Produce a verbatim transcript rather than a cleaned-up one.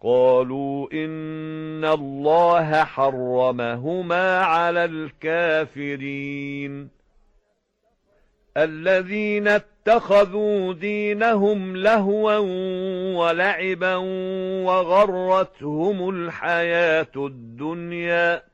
قالوا إن الله حرمهما على الكافرين الذين اتخذوا دينهم لهوا ولعبا وغرتهم الحياة الدنيا